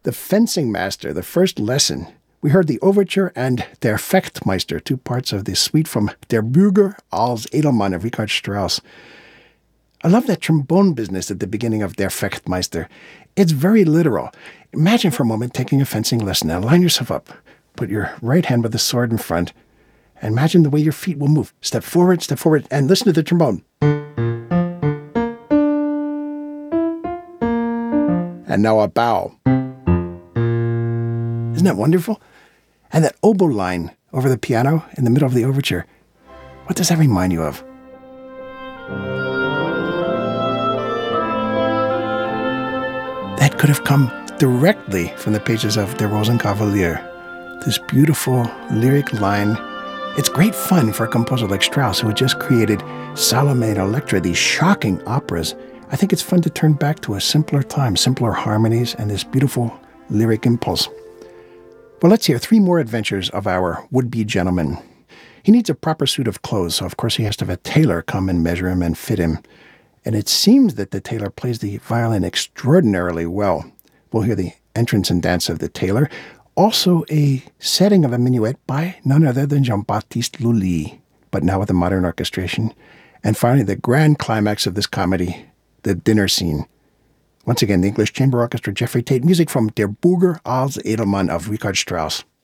The Fencing Master, the first lesson. We heard the Overture and Der Fechtmeister, two parts of the suite from Der Bürger als Edelmann of Richard Strauss. I love that trombone business at the beginning of Der Fechtmeister. It's very literal. Imagine for a moment taking a fencing lesson. Now line yourself up. Put your right hand with the sword in front. And imagine the way your feet will move. Step forward, and listen to the trombone. And now a bow. Isn't that wonderful? And that oboe line over the piano in the middle of the overture. What does that remind you of? That could have come directly from the pages of Der Rosenkavalier. This beautiful lyric line. It's great fun for a composer like Strauss, who had just created Salome and Electra, these shocking operas. I think it's fun to turn back to a simpler time, simpler harmonies, and this beautiful lyric impulse. Well, let's hear 3 more adventures of our would-be gentleman. He needs a proper suit of clothes, so of course he has to have a tailor come and measure him and fit him. And it seems that the tailor plays the violin extraordinarily well. We'll hear the entrance and dance of the tailor. Also a setting of a minuet by none other than Jean-Baptiste Lully, but now with a modern orchestration. And finally, the grand climax of this comedy, the dinner scene. Once again, the English Chamber Orchestra, Jeffrey Tate, music from Der Bürger als Edelmann of Richard Strauss.